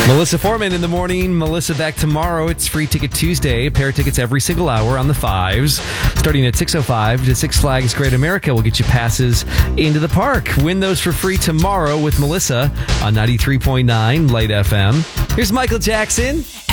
Melissa Foreman in the morning. Melissa back tomorrow. It's Free Ticket Tuesday. A pair of tickets every single hour on the 5s. Starting at 6:05 to Six Flags Great America. We'll get you passes into the park. Win those for free tomorrow with Melissa on 93.9 Light FM. Here's Michael Jackson.